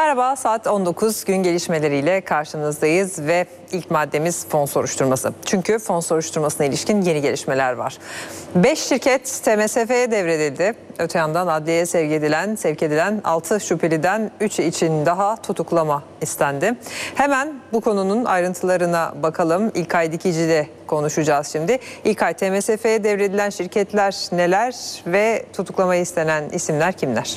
Merhaba, saat 19 gün gelişmeleriyle karşınızdayız ve ilk maddemiz fon soruşturması. Çünkü fon soruşturmasına ilişkin yeni gelişmeler var. 5 şirket TMSF'ye devredildi. Öte yandan adliyeye sevk edilen 6 şüpheliden 3'ü için daha tutuklama istendi. Hemen bu konunun ayrıntılarına bakalım. İlkay Dikici ile konuşacağız şimdi. İlkay, TMSF'ye devredilen şirketler neler ve tutuklamaya istenen isimler kimler?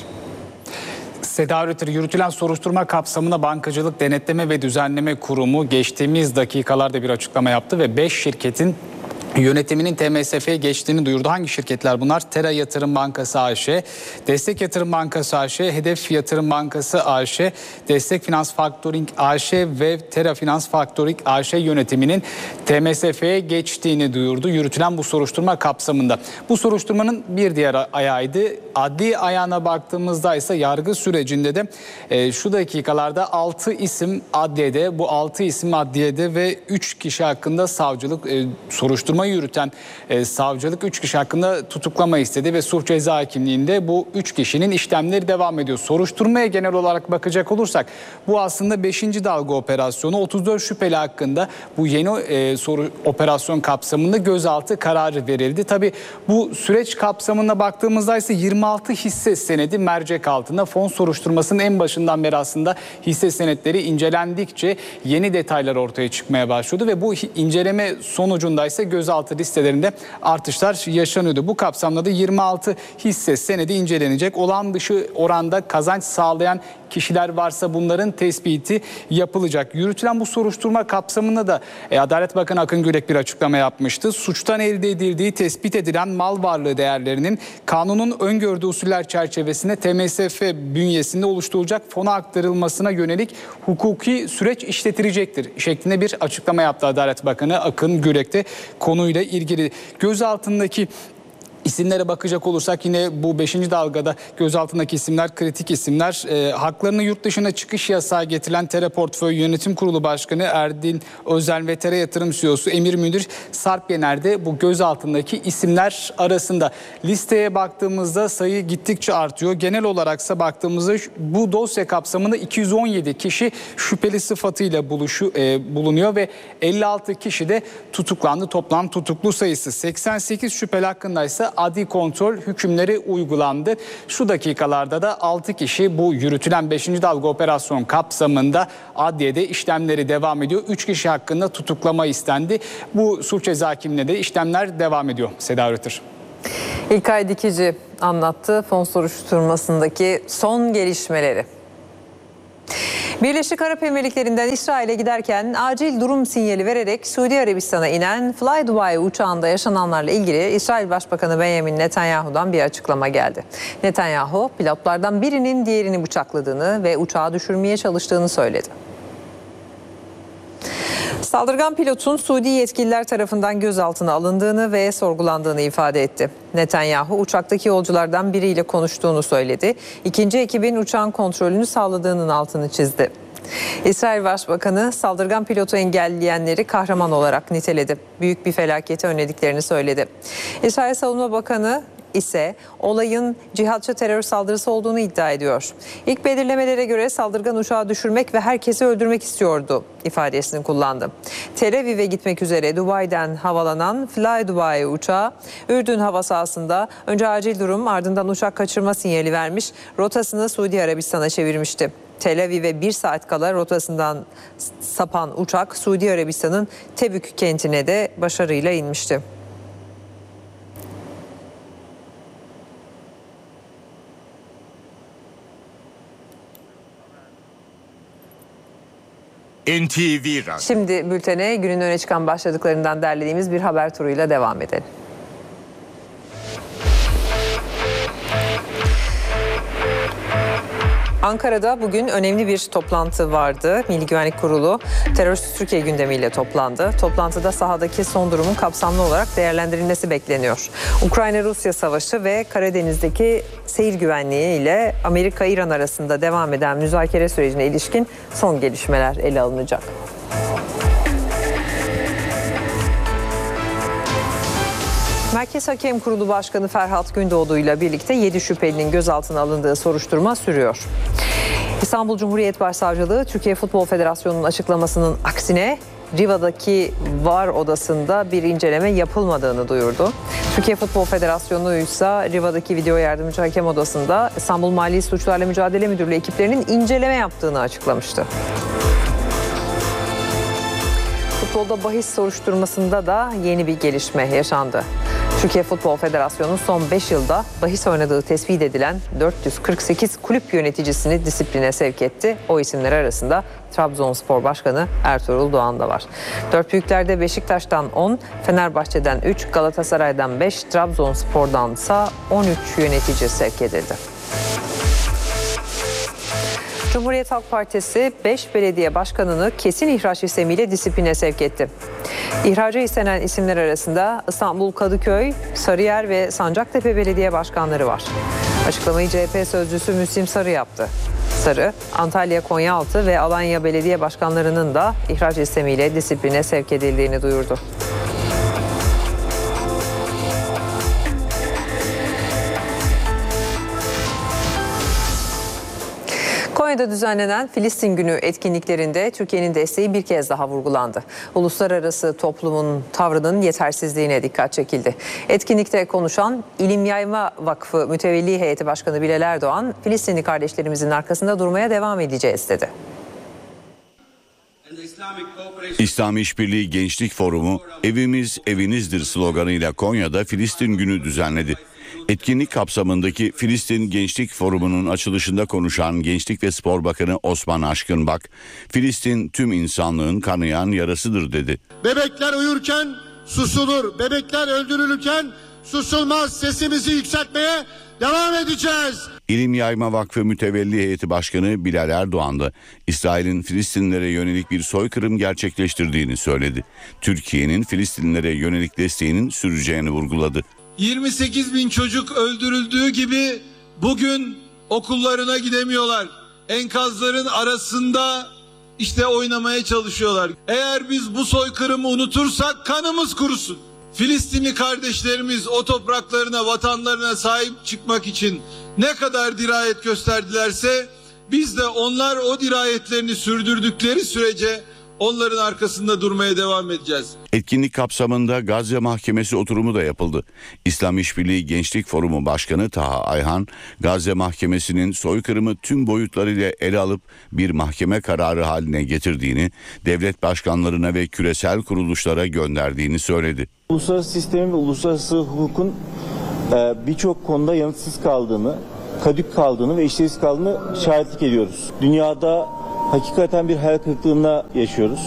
Seda Öğretir, yürütülen soruşturma kapsamında Bankacılık Denetleme ve Düzenleme Kurumu geçtiğimiz dakikalarda bir açıklama yaptı ve 5 şirketin yönetiminin TMSF'ye geçtiğini duyurdu. Hangi şirketler bunlar? Tera Yatırım Bankası AŞ, Destek Yatırım Bankası AŞ, Hedef Yatırım Bankası AŞ, Destek Finans Faktoring AŞ ve Tera Finans Faktoring AŞ yönetiminin TMSF'ye geçtiğini duyurdu. Yürütülen bu soruşturma kapsamında. Bu soruşturmanın bir diğer ayağıydı. Adli ayağına baktığımızda ise yargı sürecinde de şu dakikalarda 6 isim adliyede, bu 6 isim adliyede ve 3 kişi hakkında savcılık soruşturma yürüten savcılık 3 kişi hakkında tutuklama istedi ve sulh ceza hakimliğinde bu 3 kişinin işlemleri devam ediyor. Soruşturmaya genel olarak bakacak olursak bu aslında 5. dalga operasyonu. 34 şüpheli hakkında bu yeni operasyon kapsamında gözaltı kararı verildi. Tabii bu süreç kapsamına baktığımızda ise 26 hisse senedi mercek altında. Fon soruşturmasının en başından beri aslında hisse senetleri incelendikçe yeni detaylar ortaya çıkmaya başladı ve bu inceleme sonucunda ise gözaltı listelerinde artışlar yaşanıyordu. Bu kapsamda da 26 hisse senedi incelenecek. Olağan dışı oranda kazanç sağlayan kişiler varsa bunların tespiti yapılacak. Yürütülen bu soruşturma kapsamında da Adalet Bakanı Akın Gürek bir açıklama yapmıştı. Suçtan elde edildiği tespit edilen mal varlığı değerlerinin kanunun öngördüğü usuller çerçevesinde TMSF bünyesinde oluşturulacak fona aktarılmasına yönelik hukuki süreç işletilecektir şeklinde bir açıklama yaptı Adalet Bakanı Akın Gürek de konuyla ilgili. Gözaltındaki İsimlere bakacak olursak yine bu 5. dalgada gözaltındaki isimler kritik isimler. Haklarını yurt dışına çıkış yasağı getirilen Tera Portföy Yönetim Kurulu Başkanı Erdin Özel ve Tera Yatırım CEO'su Emir Münir Sarp Yener de bu gözaltındaki isimler arasında. Listeye baktığımızda sayı gittikçe artıyor. Genel olaraksa baktığımızda bu dosya kapsamında 217 kişi şüpheli sıfatıyla bulunuyor ve 56 kişi de tutuklandı. Toplam tutuklu sayısı 88 şüpheli hakkında ise adli kontrol hükümleri uygulandı. Şu dakikalarda da 6 kişi bu yürütülen 5. dalga operasyon kapsamında adliyede işlemleri devam ediyor. 3 kişi hakkında tutuklama istendi. Bu sulh ceza hakimliğinde de işlemler devam ediyor. Seda Öğretir. İlkay Dikici anlattı fon soruşturmasındaki son gelişmeleri. Birleşik Arap Emirlikleri'nden İsrail'e giderken acil durum sinyali vererek Suudi Arabistan'a inen Fly Dubai uçağında yaşananlarla ilgili İsrail Başbakanı Benjamin Netanyahu'dan bir açıklama geldi. Netanyahu pilotlardan birinin diğerini bıçakladığını ve uçağı düşürmeye çalıştığını söyledi. Saldırgan pilotun Suudi yetkililer tarafından gözaltına alındığını ve sorgulandığını ifade etti. Netanyahu uçaktaki yolculardan biriyle konuştuğunu söyledi. İkinci ekibin uçağın kontrolünü sağladığının altını çizdi. İsrail Başbakanı saldırgan pilotu engelleyenleri kahraman olarak niteledi. Büyük bir felaketi önlediklerini söyledi. İsrail Savunma Bakanı ise olayın cihatçı terör saldırısı olduğunu iddia ediyor. İlk belirlemelere göre saldırgan uçağı düşürmek ve herkesi öldürmek istiyordu ifadesini kullandı. Tel Aviv'e gitmek üzere Dubai'den havalanan Fly Dubai uçağı Ürdün hava sahasında önce acil durum ardından uçak kaçırma sinyali vermiş, rotasını Suudi Arabistan'a çevirmişti. Tel Aviv'e 1 saat kala rotasından sapan uçak Suudi Arabistan'ın Tebük kentine de başarıyla inmişti. NTV Radyo. Şimdi bültene günün öne çıkan başlıklarından derlediğimiz bir haber turuyla devam edelim. Ankara'da bugün önemli bir toplantı vardı. Milli Güvenlik Kurulu terörsüz Türkiye gündemiyle toplandı. Toplantıda sahadaki son durumun kapsamlı olarak değerlendirilmesi bekleniyor. Ukrayna-Rusya savaşı ve Karadeniz'deki seyir güvenliği ile Amerika-İran arasında devam eden müzakere sürecine ilişkin son gelişmeler ele alınacak. Merkez Hakem Kurulu Başkanı Ferhat Gündoğdu ile birlikte 7 şüphelinin gözaltına alındığı soruşturma sürüyor. İstanbul Cumhuriyet Başsavcılığı, Türkiye Futbol Federasyonu'nun açıklamasının aksine Riva'daki VAR odasında bir inceleme yapılmadığını duyurdu. Türkiye Futbol Federasyonu ise Riva'daki video yardımcı hakem odasında İstanbul Mali Suçlarla Mücadele Müdürlüğü ekiplerinin inceleme yaptığını açıklamıştı. Futbolda bahis soruşturmasında da yeni bir gelişme yaşandı. Türkiye Futbol Federasyonu son 5 yılda bahis oynadığı tespit edilen 448 kulüp yöneticisini disipline sevk etti. O isimler arasında Trabzonspor Başkanı Ertuğrul Doğan da var. Dört büyüklerde Beşiktaş'tan 10, Fenerbahçe'den 3, Galatasaray'dan 5, Trabzonspor'dansa 13 yönetici sevk edildi. Cumhuriyet Halk Partisi 5 belediye başkanını kesin ihraç istemiyle disipline sevk etti. İhraca istenen isimler arasında İstanbul Kadıköy, Sarıyer ve Sancaktepe belediye başkanları var. Açıklamayı CHP sözcüsü Müslim Sarı yaptı. Sarı, Antalya, Konyaaltı ve Alanya belediye başkanlarının da ihraç istemiyle disipline sevk edildiğini duyurdu. Konya'da düzenlenen Filistin Günü etkinliklerinde Türkiye'nin desteği bir kez daha vurgulandı. Uluslararası toplumun tavrının yetersizliğine dikkat çekildi. Etkinlikte konuşan İlim Yayma Vakfı Mütevelli Heyeti Başkanı Bilal Erdoğan, Filistinli kardeşlerimizin arkasında durmaya devam edeceğiz dedi. İslam İşbirliği Gençlik Forumu "Evimiz evinizdir" sloganıyla Konya'da Filistin Günü düzenledi. Etkinlik kapsamındaki Filistin Gençlik Forumu'nun açılışında konuşan Gençlik ve Spor Bakanı Osman Aşkınbak, "Filistin tüm insanlığın kanayan yarasıdır" dedi. Bebekler uyurken susulur, bebekler öldürülürken susulmaz, sesimizi yükseltmeye devam edeceğiz. İlim Yayma Vakfı Mütevelli Heyeti Başkanı Bilal Erdoğan da İsrail'in Filistinlilere yönelik bir soykırım gerçekleştirdiğini söyledi. Türkiye'nin Filistinlilere yönelik desteğinin süreceğini vurguladı. 28 bin çocuk öldürüldüğü gibi bugün okullarına gidemiyorlar. Enkazların arasında oynamaya çalışıyorlar. Eğer biz bu soykırımı unutursak kanımız kurusun. Filistinli kardeşlerimiz o topraklarına, vatanlarına sahip çıkmak için ne kadar dirayet gösterdilerse biz de onlar o dirayetlerini sürdürdükleri sürece onların arkasında durmaya devam edeceğiz. Etkinlik kapsamında Gazze Mahkemesi oturumu da yapıldı. İslam İşbirliği Gençlik Forumu Başkanı Taha Ayhan, Gazze Mahkemesi'nin soykırımı tüm boyutlarıyla ele alıp bir mahkeme kararı haline getirdiğini, devlet başkanlarına ve küresel kuruluşlara gönderdiğini söyledi. Uluslararası sistemin ve uluslararası hukukun birçok konuda yanıtsız kaldığını, kadük kaldığını ve işlevsiz kaldığını şahitlik ediyoruz. Dünyada hakikaten bir hayal kırıklığına yaşıyoruz.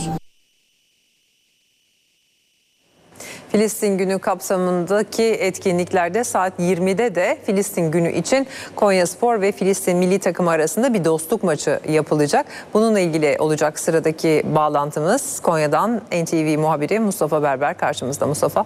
Filistin Günü kapsamındaki etkinliklerde saat 20'de de Filistin Günü için Konyaspor ve Filistin milli takımı arasında bir dostluk maçı yapılacak. Bununla ilgili olacak sıradaki bağlantımız. Konya'dan NTV muhabiri Mustafa Berber karşımızda. Mustafa.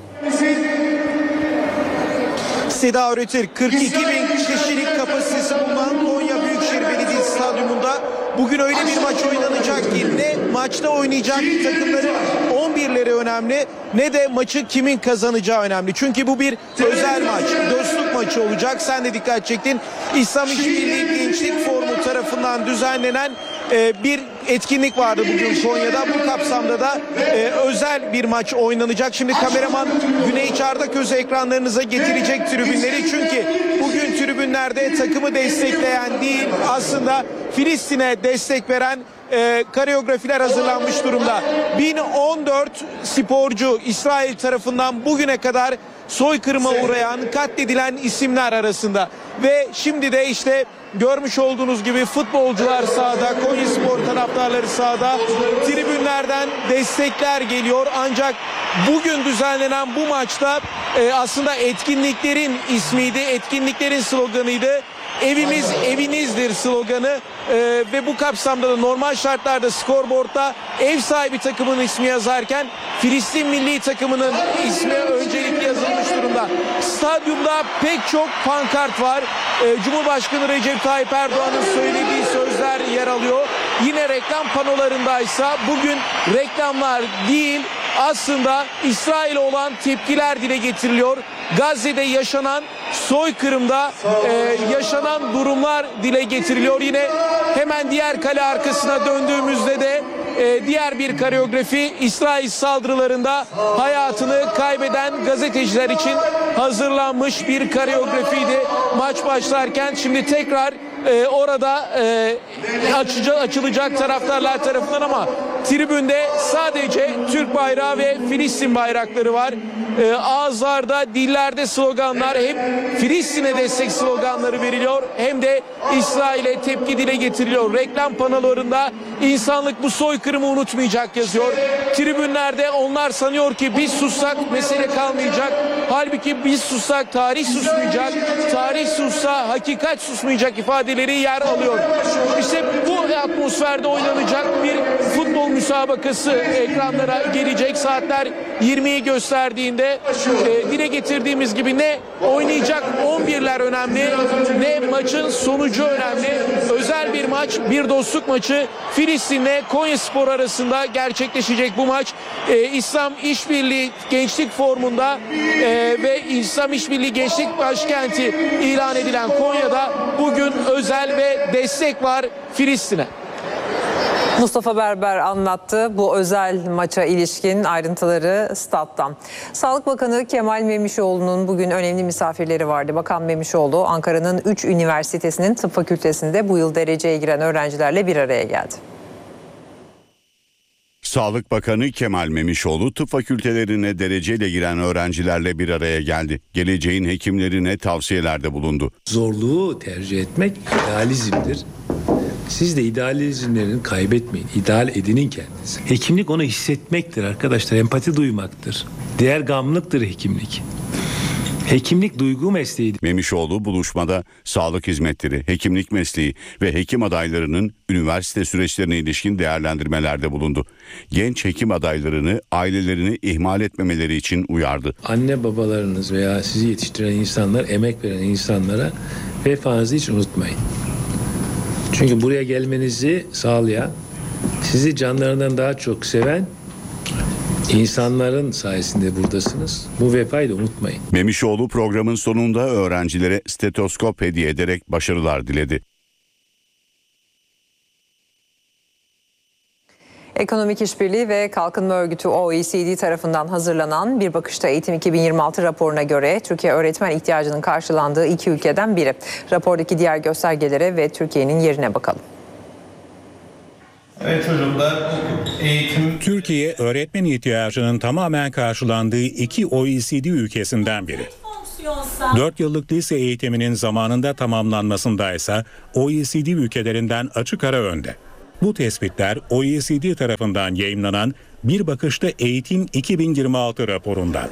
Seda Öğretir, 42 bin kişilik kapasitesi bulunan Konya Büyükşehir Belediyesi Stadyumunda bugün öyle bir maç oynanacak ki ne maçta oynayacak takımların 11'leri önemli ne de maçı kimin kazanacağı önemli. Çünkü bu bir özel maç, dostluk maçı olacak. Sen de dikkat çektin. İslam İşbirliği Gençlik Forumu tarafından düzenlenen bir etkinlik vardı bugün Konya'da. Bu kapsamda da özel bir maç oynanacak. Şimdi kameraman Güney Çardaköz'ü ekranlarınıza getirecek tribünleri. Çünkü bugün tribünlerde takımı destekleyen değil, aslında Filistin'e destek veren koreografiler hazırlanmış durumda. 1014 sporcu İsrail tarafından bugüne kadar soykırıma uğrayan, katledilen isimler arasında. Ve şimdi de görmüş olduğunuz gibi futbolcular sahada, Konyaspor taraftarları sahada, tribünlerden destekler geliyor. Ancak bugün düzenlenen bu maçta aslında etkinliklerin ismiydi, etkinliklerin sloganıydı. "Evimiz evinizdir" sloganı ve bu kapsamda da normal şartlarda skorboardta ev sahibi takımın ismi yazarken Filistin milli takımının ismi öncelikli yazılmış durumda. Stadyumda pek çok pankart var. Cumhurbaşkanı Recep Tayyip Erdoğan'ın söylediği sözler yer alıyor. Yine reklam panolarındaysa bugün reklamlar değil, aslında İsrail'e olan tepkiler dile getiriliyor. Gazze'de yaşanan soykırımda yaşanan durumlar dile getiriliyor. Yine hemen diğer kale arkasına döndüğümüzde de diğer bir koreografi, İsrail saldırılarında hayatını kaybeden gazeteciler için hazırlanmış bir koreografiydi. Maç başlarken şimdi tekrar orada açılacak taraftarlar tarafından, ama tribünde sadece Türk bayrağı ve Filistin bayrakları var. Ağızlarda, dillerde sloganlar, hem Filistin'e destek sloganları veriliyor hem de İsrail'e tepki dile getiriliyor. Reklam panolarında insanlık bu soykırımı unutmayacak yazıyor. Tribünlerde onlar sanıyor ki biz sussak mesele kalmayacak. Halbuki biz sussak tarih susmayacak. Tarih sussa hakikat susmayacak ifadeleri yer alıyor. İşte bu atmosferde oynanacak bir futbol müsabakası ekranlara gelecek. Saatler 20'yi gösterdiğinde dile getirdiğimiz gibi ne oynayacak 11'ler önemli, ne maçın sonucu önemli. Özel bir maç, bir dostluk maçı. Filistin'le Konyaspor arasında gerçekleşecek bu maç. İslam İşbirliği Gençlik Forumu'nda ve İslam İşbirliği Gençlik Başkenti ilan edilen Konya'da bugün özel ve destek var Filistin'e. Mustafa Berber anlattı bu özel maça ilişkin ayrıntıları stat'tan. Sağlık Bakanı Kemal Memişoğlu'nun bugün önemli misafirleri vardı. Bakan Memişoğlu, Ankara'nın 3 üniversitesinin tıp fakültesinde bu yıl dereceye giren öğrencilerle bir araya geldi. Sağlık Bakanı Kemal Memişoğlu tıp fakültelerine dereceyle giren öğrencilerle bir araya geldi. Geleceğin hekimlerine tavsiyelerde bulundu. Zorluğu tercih etmek idealizmdir. Siz de idealizmlerini kaybetmeyin. İdeal edinin kendinizi. Hekimlik onu hissetmektir arkadaşlar. Empati duymaktır. Değergamlıktır hekimlik. Hekimlik duygu mesleğidir. Memişoğlu buluşmada sağlık hizmetleri, hekimlik mesleği ve hekim adaylarının üniversite süreçlerine ilişkin değerlendirmelerde bulundu. Genç hekim adaylarını ailelerini ihmal etmemeleri için uyardı. Anne babalarınız veya sizi yetiştiren insanlar, emek veren insanlara vefanızı hiç unutmayın. Çünkü buraya gelmenizi sağlayan, sizi canlarından daha çok seven İnsanların sayesinde buradasınız. Bu vefayı da unutmayın. Memişoğlu programın sonunda öğrencilere stetoskop hediye ederek başarılar diledi. Ekonomik İşbirliği ve Kalkınma Örgütü OECD tarafından hazırlanan Bir Bakışta Eğitim 2026 raporuna göre Türkiye öğretmen ihtiyacının karşılandığı 2 ülkeden biri. Rapordaki diğer göstergelere ve Türkiye'nin yerine bakalım. Evet çocuklar, eğitim... Türkiye öğretmen ihtiyacının tamamen karşılandığı 2 OECD ülkesinden biri. 4 yıllık lise eğitiminin zamanında tamamlanmasında ise OECD ülkelerinden açık ara önde. Bu tespitler OECD tarafından yayımlanan Bir Bakışta Eğitim 2026 raporundan.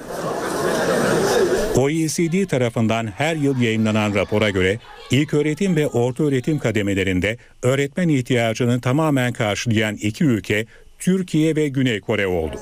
OECD tarafından her yıl yayımlanan rapora göre ilköğretim ve ortaöğretim kademelerinde öğretmen ihtiyacını tamamen karşılayan 2 ülke Türkiye ve Güney Kore oldu.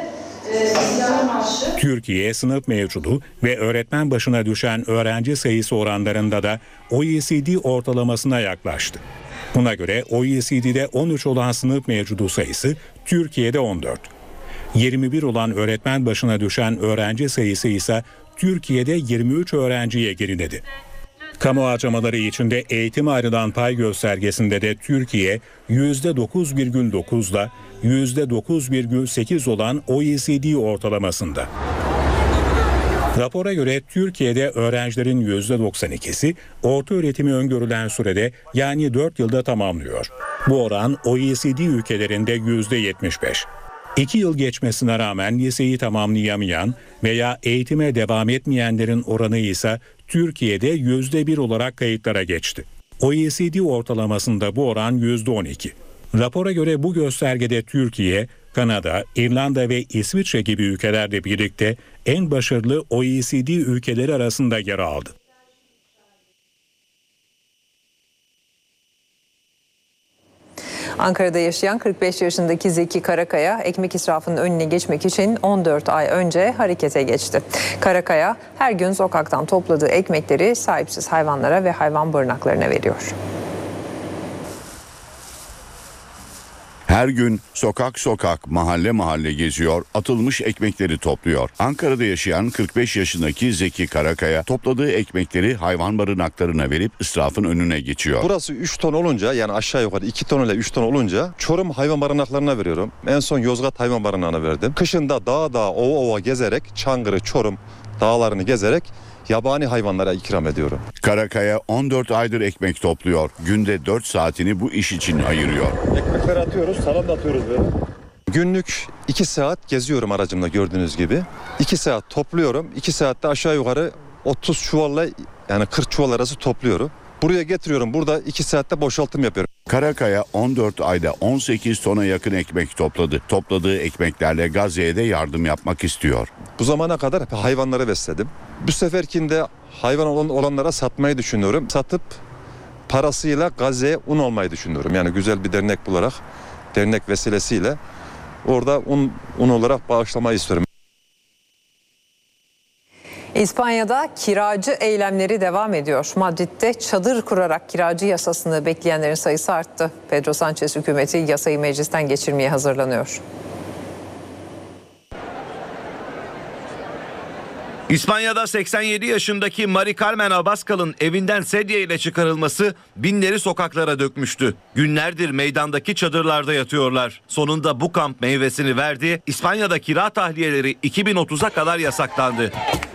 Türkiye sınıf mevcudu ve öğretmen başına düşen öğrenci sayısı oranlarında da OECD ortalamasına yaklaştı. Buna göre OECD'de 13 olan sınıf mevcudu sayısı Türkiye'de 14. 21 olan öğretmen başına düşen öğrenci sayısı ise Türkiye'de 23 öğrenciye geriledi. Kamu harcamaları içinde eğitime ayrılan pay göstergesinde de Türkiye %9,9'la %9,8 olan OECD ortalamasında. Rapora göre Türkiye'de öğrencilerin %92'si ortaöğretimi öngörülen sürede yani 4 yılda tamamlıyor. Bu oran OECD ülkelerinde %75. 2 yıl geçmesine rağmen liseyi tamamlayamayan veya eğitime devam etmeyenlerin oranı ise Türkiye'de %1 olarak kayıtlara geçti. OECD ortalamasında bu oran %12. Rapora göre bu göstergede Türkiye, Kanada, İrlanda ve İsviçre gibi ülkelerle birlikte en başarılı OECD ülkeleri arasında yer aldı. Ankara'da yaşayan 45 yaşındaki Zeki Karakaya, ekmek israfının önüne geçmek için 14 ay önce harekete geçti. Karakaya her gün sokaktan topladığı ekmekleri sahipsiz hayvanlara ve hayvan barınaklarına veriyor. Her gün sokak sokak, mahalle mahalle geziyor, atılmış ekmekleri topluyor. Ankara'da yaşayan 45 yaşındaki Zeki Karakaya topladığı ekmekleri hayvan barınaklarına verip israfın önüne geçiyor. Burası 3 ton olunca, yani aşağı yukarı 2 ton ile 3 ton olunca Çorum hayvan barınaklarına veriyorum. En son Yozgat hayvan barınağına verdim. Kışında dağ ova gezerek, Çankırı, Çorum dağlarını gezerek yabani hayvanlara ikram ediyorum. Karakaya 14 aydır ekmek topluyor. Günde 4 saatini bu iş için ayırıyor. Ekmekleri atıyoruz, salam da atıyoruz böyle. Günlük 2 saat geziyorum aracımla, gördüğünüz gibi. 2 saat topluyorum. 2 saatte aşağı yukarı 30 çuvalla, yani 40 çuval arası topluyorum. Buraya getiriyorum. Burada 2 saatte boşaltım yapıyorum. Karakaya 14 ayda 18 tona yakın ekmek topladı. Topladığı ekmeklerle Gazze'ye de yardım yapmak istiyor. Bu zamana kadar hayvanları besledim. Bu seferkinde hayvan olanlara satmayı düşünüyorum. Satıp parasıyla Gazze'ye un almayı düşünüyorum. Yani güzel bir dernek bularak, dernek vesilesiyle orada un olarak bağışlamayı istiyorum. İspanya'da kiracı eylemleri devam ediyor. Madrid'de çadır kurarak kiracı yasasını bekleyenlerin sayısı arttı. Pedro Sánchez hükümeti yasayı meclisten geçirmeye hazırlanıyor. İspanya'da 87 yaşındaki Mari Carmen Abascal'ın evinden sedye ile çıkarılması binleri sokaklara dökmüştü. Günlerdir meydandaki çadırlarda yatıyorlar. Sonunda bu kamp meyvesini verdi. İspanya'da kira tahliyeleri 2030'a kadar yasaklandı.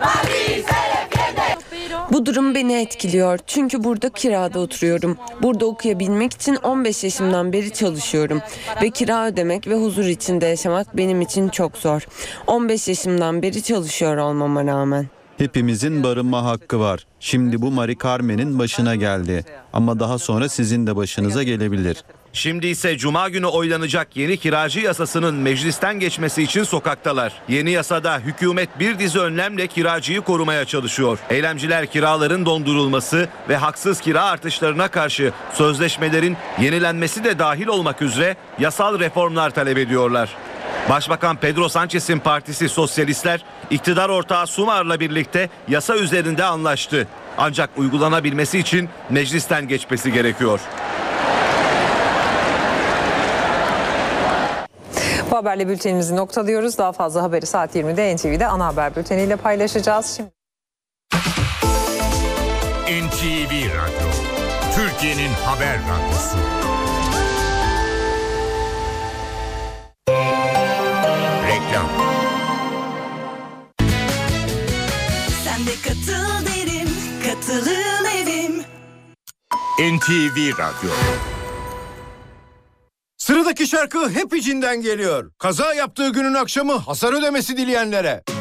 Bu durum beni etkiliyor çünkü burada kirada oturuyorum. Burada okuyabilmek için 15 yaşımdan beri çalışıyorum ve kira ödemek ve huzur içinde yaşamak benim için çok zor. 15 yaşımdan beri çalışıyor olmama rağmen. Hepimizin barınma hakkı var. Şimdi bu Mari Carmen'in başına geldi ama daha sonra sizin de başınıza gelebilir. Şimdi ise Cuma günü oylanacak yeni kiracı yasasının meclisten geçmesi için sokaktalar. Yeni yasada hükümet bir dizi önlemle kiracıyı korumaya çalışıyor. Eylemciler kiraların dondurulması ve haksız kira artışlarına karşı sözleşmelerin yenilenmesi de dahil olmak üzere yasal reformlar talep ediyorlar. Başbakan Pedro Sánchez'in partisi Sosyalistler, iktidar ortağı Sumar'la birlikte yasa üzerinde anlaştı. Ancak uygulanabilmesi için meclisten geçmesi gerekiyor. Bu haberle bültenimizi noktalıyoruz. Daha fazla haberi saat 20'de NTV'de ana haber bülteniyle paylaşacağız. Şimdi NTV Radyo, Türkiye'nin haber radyosu. Reklam. Sen de katıl derim, katılım evim. NTV Radyo. Sıradaki şarkı hep içinden geliyor. Kaza yaptığı günün akşamı hasar ödemesi dileyenlere.